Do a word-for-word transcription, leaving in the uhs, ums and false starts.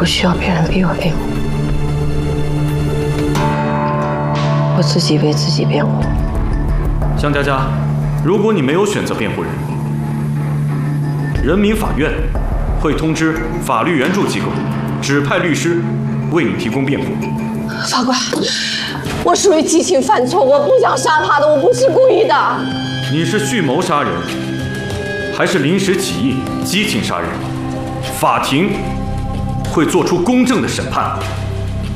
不需要别人替我辩护，我自己为自己辩护。 向佳佳，如果你没有选择辩护人，人民法院会通知法律援助机构，指派律师为你提供辩护。 法官，我属于激情犯错，我不想杀他的，我不是故意的。 你是蓄谋杀人，还是临时起意激情杀人？法庭会做出公正的审判。